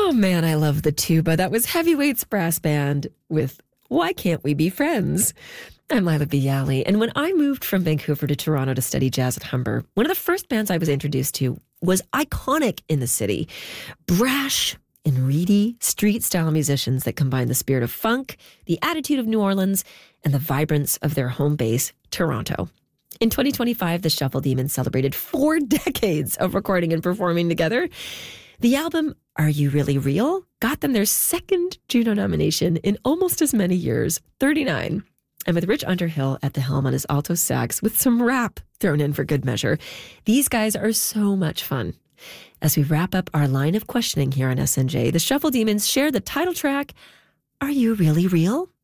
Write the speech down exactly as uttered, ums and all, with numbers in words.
Oh, man, I love the tuba. That was Heavyweights Brass Band with Why Can't We Be Friends? I'm Lila Bialy, and when I moved from Vancouver to Toronto to study jazz at Humber, one of the first bands I was introduced to was iconic in the city. Brash and reedy, street-style musicians that combine the spirit of funk, the attitude of New Orleans, and the vibrance of their home base, Toronto. In twenty twenty-five, the Shuffle Demons celebrated four decades of recording and performing together. The album, Are You Really Real?, got them their second Juno nomination in almost as many years, thirty-nine. And with Rich Underhill at the helm on his alto sax with some rap thrown in for good measure, these guys are so much fun. As we wrap up our line of questioning here on S N J, the Shuffle Demons share the title track, Are You Really Real?